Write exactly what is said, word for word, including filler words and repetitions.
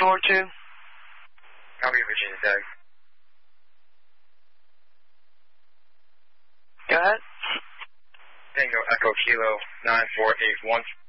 four two. Copy, Virginia Tech. Go ahead. Tango Echo Kilo nine four eight one.